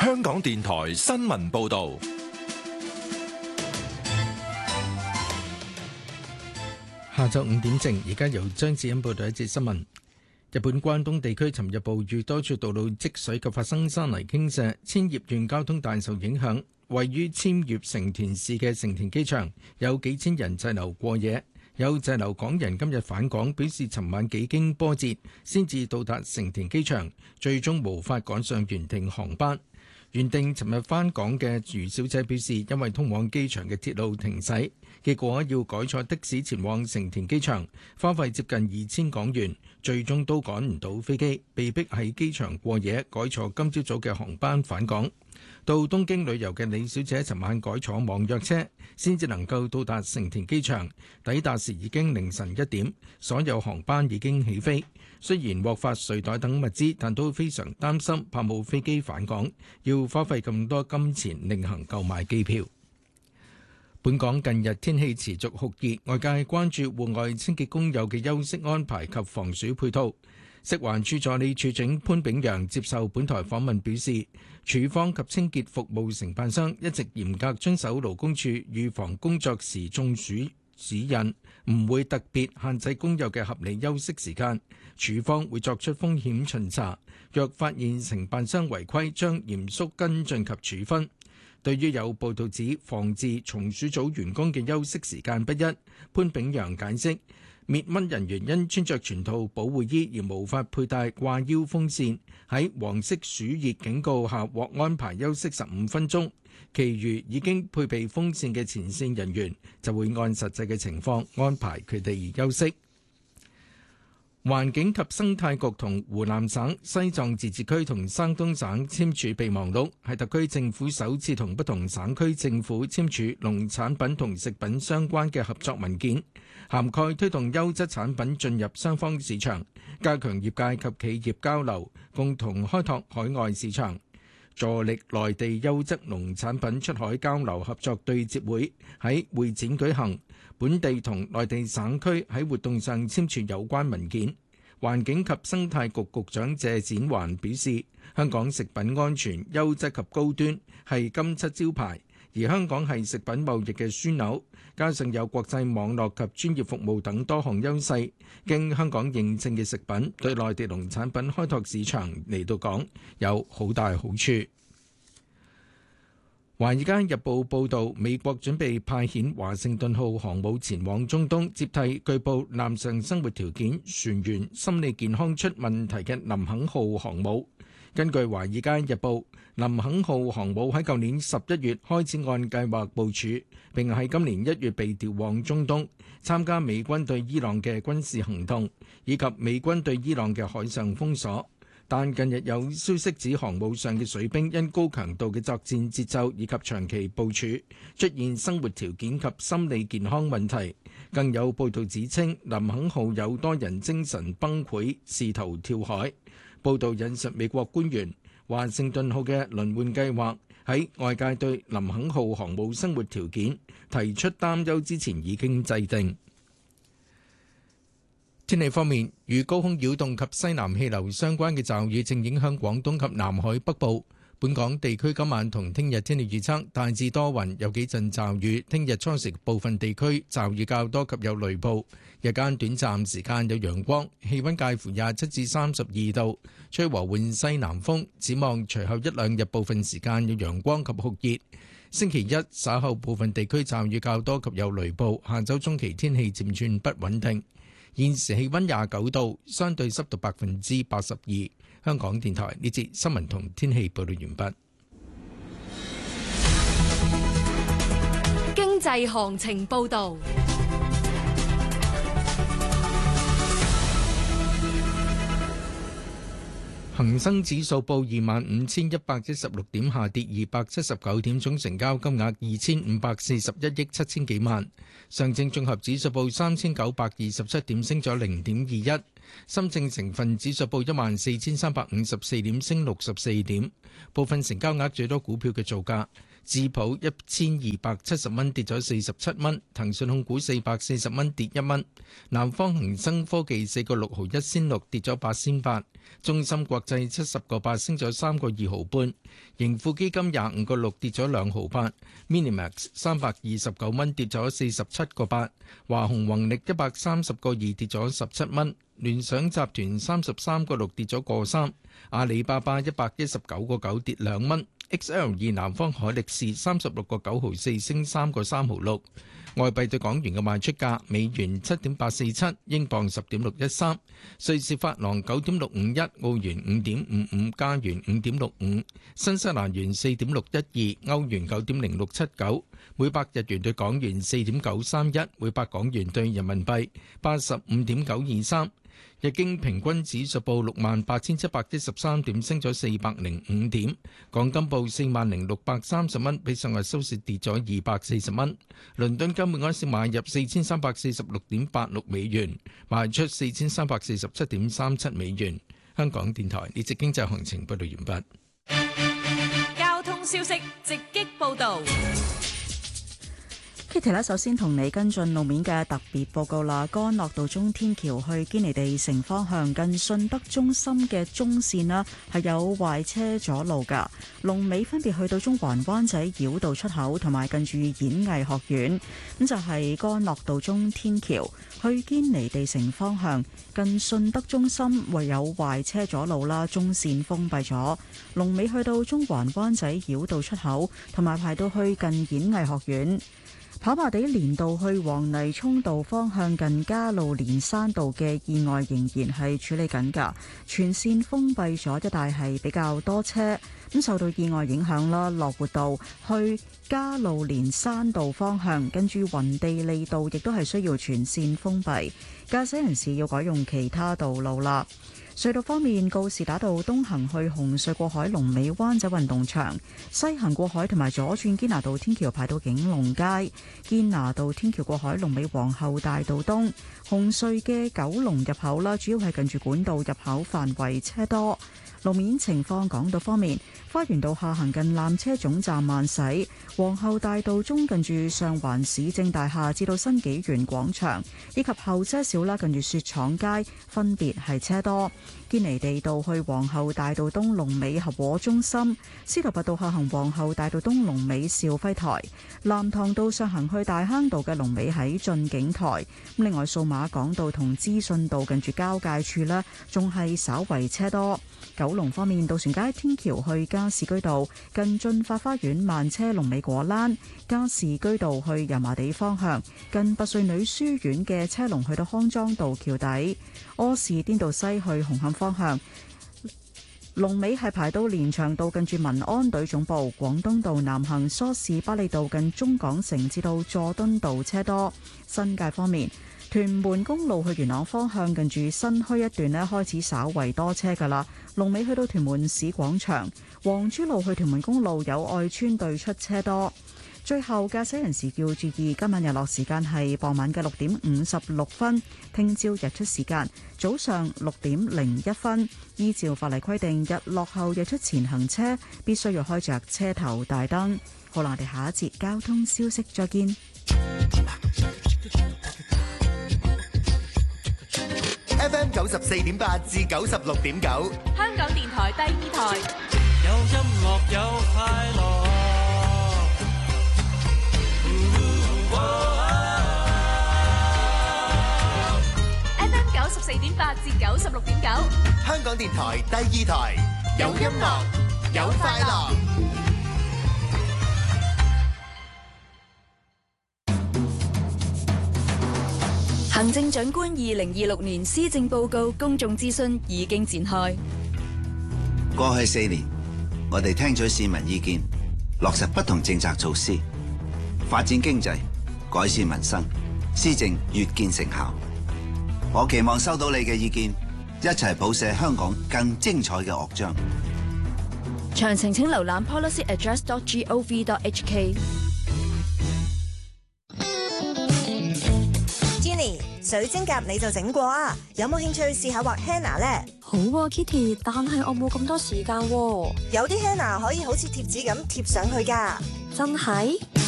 香港電台新聞報道。 下晝5點正，而家由張子欣報道一節新聞。日本關東地區尋日暴雨，多處道路積水及發生山泥傾瀉，千葉縣交通大受影響。位於千葉成田市嘅成田機場有幾千人滯留過夜，有滯留港人今日返港，表示尋晚幾經波折先至到達成田機場，最終無法趕上原定航班。原定尋日返港嘅余小姐表示，因為通往機場嘅鐵路停駛，結果要改坐的士前往成田機場，花費接近2000港元，最終都趕唔到飛機，被迫喺機場過夜，改坐今朝早嘅航班返港。到東京旅遊嘅李小姐尋晚改坐網約車，先至能夠到達成田機場，抵達時已經凌晨1點，所有航班已經起飛。雖然獲發睡袋等物資，但都非常擔心，怕冇飛機返港，要花費咁多金錢另行購買機票。本港近日天氣持續酷熱，外界關注戶外清潔工友嘅休息安排及防暑配套。食環署助理處長潘炳陽接受本台訪問表示，署方及清潔服務承辦商一直嚴格遵守勞工處預防工作時中暑指引，唔會特別限制工友嘅合理休息時間。署方會作出風險巡查，若發現承辦商違規，將嚴肅跟進及處分。對於有報道指防治松鼠組員工嘅休息時間不一，潘炳陽解釋，滅蚊人員因穿着全套保護衣而無法佩戴掛腰風扇，喺黃色暑熱警告下獲安排休息15分鐘。其餘已經配備風扇嘅前線人員就會按實際嘅情況安排佢哋休息。環境及生態局同湖南省西藏自治區同山東省簽署備忘錄，係特區政府首次同不同省區政府簽署農產品同食品相關嘅合作文件，涵蓋推動優質產品進入雙方市場，加強業界及企業交流，共同開拓海外市場。助力內地優質農產品出海交流合作對接會喺會展舉行，本地同內地省區喺活動上簽署有關文件。環境及生態局局長謝展寰表示，香港食品安全、優質及高端係金漆招牌，而香港係食品貿易嘅樞紐，加上有國際網絡及專業服務等多項優勢，經香港認證嘅食品對內地農產品開拓市場嚟到講有好大好處。《華爾街日報》報導，美國準備派遣華盛頓號航母前往中東，接替據報艦上生活條件、船員心理健康出問題嘅林肯號航母。根據《華爾街日報》，林肯號航母喺舊年11月開始按計劃部署，並喺今年1月被調往中東，參加美軍對伊朗嘅軍事行動，以及美軍對伊朗嘅海上封鎖。但近日有消息指航母上嘅水兵因高強度嘅作戰節奏以及長期部署，出現生活條件及心理健康問題。更有報道指稱林肯號有多人精神崩潰，試圖跳海。報道引述美國官員，華盛頓號嘅輪換計劃喺外界對林肯號航母生活條件提出擔憂之前已經制定。天氣方面，與高空擾動及西南氣流相關嘅驟雨正影響廣東及南海北部。本港地區今晚同聽日天氣預測大致多雲，有幾陣驟雨。聽日初時部分地區驟雨較多及有雷暴，日間短暫時間有陽光，氣溫介乎27至32度，吹和緩西南風。展望隨後一兩日部分時間有陽光及酷熱。星期一稍後部分地區驟雨較多及有雷暴，下週中期天氣漸轉不穩定。現時氣溫29度，相對濕度82%。香港電台呢節新聞同天氣報道完畢。 經濟行情報道。 恒生指數報25,116點，下跌279點，總成交金額2,541億7千幾萬。上證綜合指數報3,927點，升咗0.21。深證成分指數報14,354點，升64點。部分成交額最多股票嘅造價： 智普1270蚊，跌咗47蚊；騰訊控股440蚊，跌1蚊；南方恒生科技4個6毫1仙6，跌咗8仙8；中芯國際70個8，升咗3個2毫半；盈富基金25個6，跌咗2毫8； Minimax 329蚊，跌咗47個8；華虹宏力130個2，跌咗17蚊；聯想集團33個6，跌咗個3；阿里巴巴119個9，跌2蚊。XL2 南方海力士36個9毫4，升3個3毫6。外幣對港元嘅賣出價：美元7.847，英鎊10.613，瑞士法郎9.651，澳元5.55，加元5.65，新西蘭元4.612，歐元9.0679，每百日元對港元4.931，每百港元對人民幣85.923。日經平均指數報68,713點，升咗405點。港金報40,630蚊，比上日收市跌咗240蚊。倫敦金每盎司買入4346.86美元，賣出4347.37美元。香港電台呢節經濟行情報道完畢。交通消息直擊報道。 Kitty 咧，首先同你跟進路面嘅特別報告啦。干諾道中天橋去堅尼地城方向近信德中心嘅中線啦，係有壞車阻路噶。龍尾分別去到中環灣仔繞道出口同埋近住演藝學院。咁就係干諾道中天橋去堅尼地城方向近信德中心唯有壞車阻路啦，中線封閉咗。龍尾去到中環灣仔繞道出口同埋排到去近演藝學院。跑馬地連道去黃泥涌道方向近加路連山道嘅意外仍然係處理緊㗎，全線封閉咗，一帶係比較多車。咁受到意外影響啦，樂活道去加路連山道方向跟住雲地利道亦都係需要全線封閉，駕駛人士要改用其他道路啦。隧道方面，告士打道東行去紅隧過海龍尾灣仔運動場，西行過海同埋左轉堅拿道天橋排到景隆街，堅拿道天橋過海龍尾皇后大道東，紅隧嘅九龍入口啦，主要係近住管道入口範圍車多。路面情況，港島方面，花園道下行近纜車總站慢駛，皇后大道中近住上環市政大廈至到新紀元廣場，以及後車少啦，近住雪廠街分別係車多。堅尼地道去皇后大道東龍尾合和中心，司徒拔道下行皇后大道東龍尾兆輝台，藍塘道上行去大坑道嘅龍尾喺駿景台。另外，數碼港道同資訊道近住交界處呢，仲係稍為車多。九龍方面，渡船街天橋去加士居道近駿發花園慢車龍尾果欄，加士居道去油麻地方向近拔萃女書院嘅車龍去到康莊道橋底，柯士甸道西去紅磡方向龍尾係排到連翔道近住民安隊總部，廣東道南行梳士巴利道近中港城至到佐敦道車多。新界方面，屯門公路去元朗方向近住新墟一段呢，開始稍為多車噶啦，龍尾去到屯門市廣場。黃珠路去屯門公路有愛村對出車多。最後，駕駛人士要注意，今晚日落時間係傍晚嘅6點56分，聽朝日出時間早上6點01分。依照法例規定，日落後日出前行車必須要開着車頭大燈。好啦，我哋下一節交通消息再見。 FM 94.8至96.9， 香港電台第二台， 有音樂有快樂。 FM 94.8至96.9， 香港電台第二台，有音樂有快樂。 行政長官2026年施政報告公眾諮詢已經展開。 過去4年，我哋聽取市民意見，落實不同政策措施，發展經濟，改善民生，施政越見成效。我期望收到你嘅意見，一齊譜寫香港更精彩嘅樂章。 詳情請瀏覽 policyaddress.gov.hk。 水晶甲你就整過啊？有冇興趣試下畫 henna 呢？ 好啊 Kitty， 但係我冇咁多時間喎。 有啲 henna 可以好似貼紙咁貼上去㗎。 真係？